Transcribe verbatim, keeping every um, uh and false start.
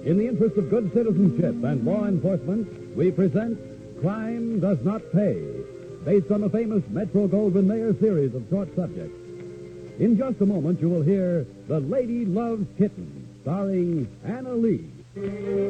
In the interest of good citizenship and law enforcement, we present Crime Does Not Pay, based on the famous Metro-Goldwyn-Mayer series of short subjects. In just a moment, you will hear The Lady Loves Kittens, starring Anna Lee.